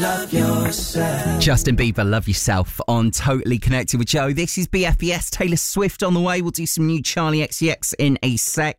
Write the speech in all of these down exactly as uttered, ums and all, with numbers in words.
love yourself. Justin Bieber, Love Yourself on Totally Connected with Joe. This is B F B S. Taylor Swift on the way. We'll do some new Charlie X C X in a sec.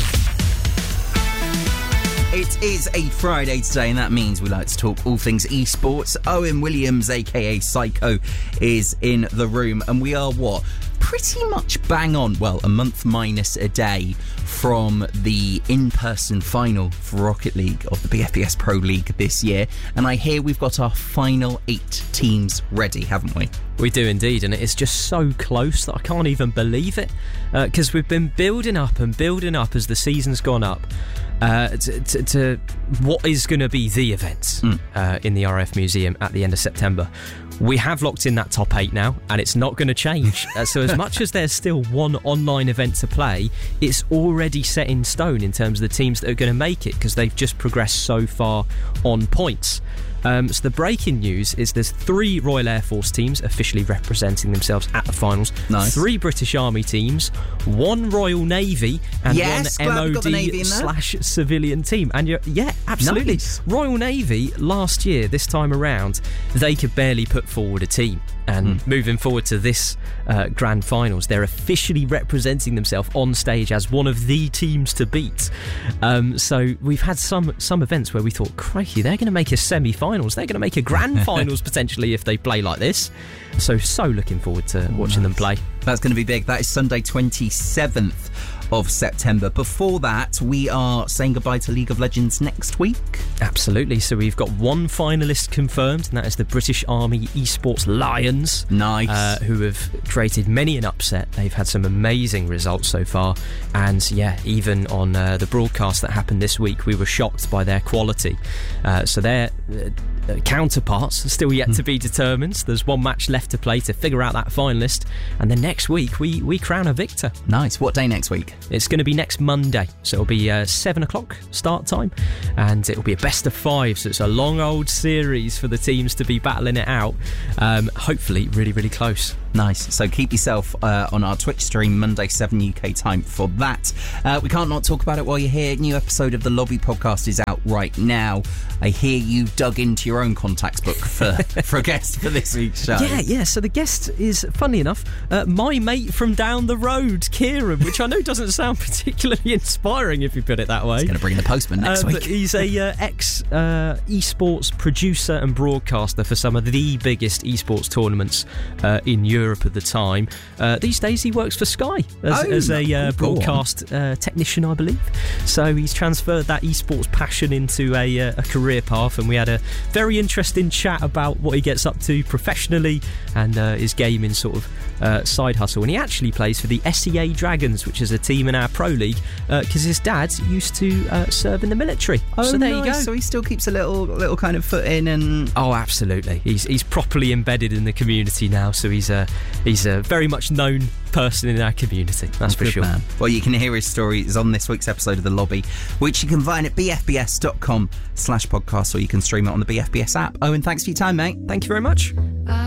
It is a Friday today, and that means we like to talk all things esports. Owen Williams, aka Psycho, is in the room, and we are what? Pretty much bang on, well, a month minus a day from the in-person final for Rocket League of the B F B S Pro League this year. And I hear we've got our final eight teams ready, haven't we? We do indeed, and it is just so close that I can't even believe it, because uh, we've been building up and building up as the season's gone up uh, to, to, to what is going to be the event mm. uh, in the R F Museum at the end of September. We have locked in that top eight now, and it's not going to change. uh, so as much as there's still one online event to play, it's already set in stone in terms of the teams that are going to make it, because they've just progressed so far on points. Um, so the breaking news is there's three Royal Air Force teams officially representing themselves at the finals. Nice. Three British Army teams, one Royal Navy, and yes, one M O D slash civilian team. And you're, yeah, absolutely. Nice. Royal Navy last year, this time around, they could barely put forward a team. And mm. moving forward to this uh, grand finals, they're officially representing themselves on stage as one of the teams to beat. Um, so we've had some some events where we thought, crikey, they're going to make a semi-finals. They're going to make a grand finals potentially if they play like this. So, so looking forward to watching nice. them play. That's going to be big. That is Sunday twenty-seventh of September. Before that, we are saying goodbye to League of Legends next week. Absolutely. So we've got one finalist confirmed, and that is the British Army Esports Lions. Nice. Uh, who have created many an upset. They've had some amazing results so far. And yeah, even on uh, the broadcast that happened this week, we were shocked by their quality. Uh, so their uh, counterparts are still yet mm. to be determined. So there's one match left to play to figure out that finalist. And then next week, we, we crown a victor. Nice. What day next week? It's going to be next Monday, so it'll be uh, seven o'clock start time, and it'll be a best of five, so it's a long old series for the teams to be battling it out. Um, hopefully really, really close. Nice. So keep yourself uh, on our Twitch stream Monday seven U K time for that. Uh, we can't not talk about it while you're here. New episode of the Lobby podcast is out right now. I hear you dug into your own contacts book for, for a guest for this week's show. Yeah, yeah. So the guest is, funnily enough, uh, my mate from down the road, Kieran, which I know doesn't sound particularly inspiring if you put it that way. He's going to bring the postman next uh, week. But he's a uh, ex uh, esports producer and broadcaster for some of the biggest esports tournaments uh, in Europe at the time. Uh, these days he works for Sky as, oh, as a uh, cool. broadcast uh, technician, I believe. So he's transferred that esports passion into a, uh, a career path, and we had a very interesting chat about what he gets up to professionally and uh, his gaming sort of uh, side hustle. And he actually plays for the S E A Dragons, which is a team in our Pro League, because uh, his dad used to uh, serve in the military. Oh, so there nice. you go. So he still keeps a little little kind of foot in. And oh, absolutely. He's he's properly embedded in the community now, so he's a he's a very much known person in our community. That's Good for sure. Man. Well, you can hear his stories on this week's episode of The Lobby, which you can find at b f b s dot com slash podcast, or you can stream it on the B F B S app. Owen, thanks for your time, mate. Thank you very much.